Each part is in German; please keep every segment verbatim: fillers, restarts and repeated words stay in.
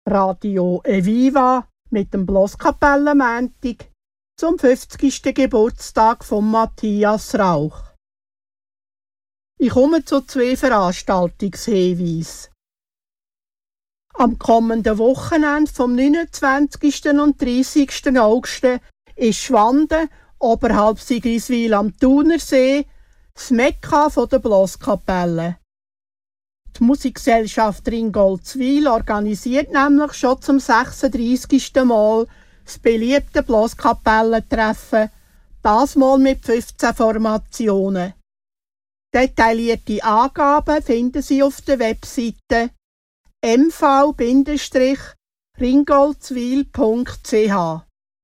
Radio Eviva mit dem Bloskapellenmäntig zum fünfzigsten Geburtstag von Matthias Rauch. Ich komme zu zwei Veranstaltungshinweisen. Am kommenden Wochenende vom neunundzwanzigsten und dreißigsten August ist Schwanden oberhalb Sigriswil am Thunersee das Mekka der Bloskapelle. Die Musikgesellschaft Ringoldswil organisiert nämlich schon zum sechsunddreissigsten Mal das beliebte Bloskapellentreffen, das Mal mit fünfzehn Formationen. Detaillierte Angaben finden Sie auf der Webseite m v ringoldswil punkt c h.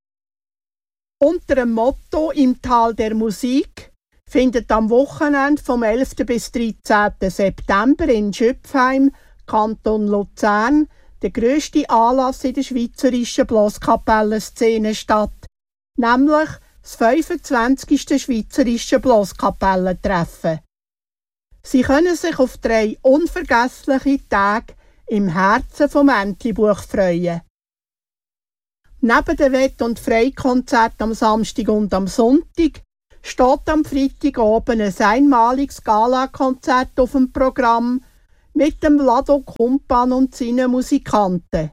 Unter dem Motto «Im Tal der Musik» findet am Wochenende vom elften bis dreizehnten September in Schöpfheim, Kanton Luzern, der grösste Anlass in der schweizerischen Bloskapellenszene statt, nämlich das fünfundzwanzigste Schweizerische Bloskapellentreffen. Sie können sich auf drei unvergessliche Tage im Herzen vom Entlebuch freuen. Neben dem Wett- und Freikonzert am Samstag und am Sonntag steht am Freitagabend ein einmaliges Gala-Konzert auf dem Programm mit dem Lado Kumpan und seinen Musikanten.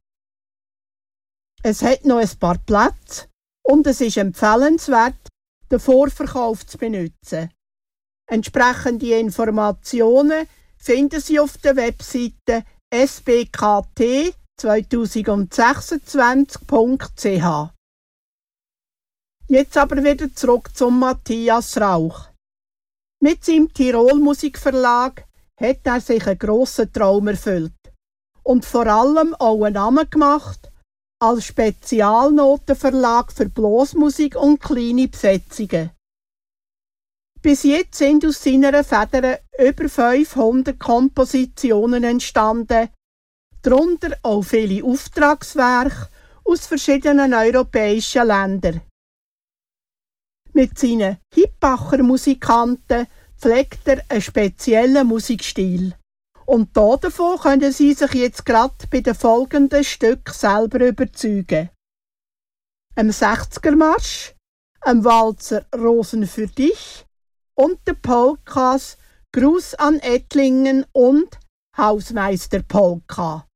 Es hat noch ein paar Plätze und es ist empfehlenswert, den Vorverkauf zu benutzen. Entsprechende Informationen finden Sie auf der Webseite s b k t zwanzig sechsundzwanzig punkt c h. Jetzt aber wieder zurück zum Matthias Rauch. Mit seinem Tirol-Musikverlag hat er sich einen grossen Traum erfüllt und vor allem auch einen Namen gemacht als Spezialnotenverlag für Blasmusik und kleine Besetzungen. Bis jetzt sind aus seiner Feder über fünfhundert Kompositionen entstanden, darunter auch viele Auftragswerke aus verschiedenen europäischen Ländern. Mit seinen Hippacher Musikanten pflegt er einen speziellen Musikstil. Und davon können Sie sich jetzt gerade bei den folgenden Stücken selber überzeugen. Ein sechziger-Marsch, ein Walzer Rosen für dich und der Polkas Gruß an Ettlingen und Hausmeister Polka.